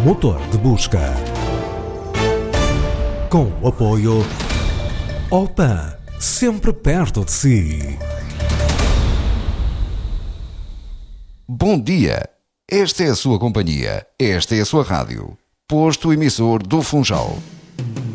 motor de busca. Com o apoio Opan, sempre perto de si. Bom dia, esta é a sua companhia, esta é a sua rádio. Posto emissor do Funchal.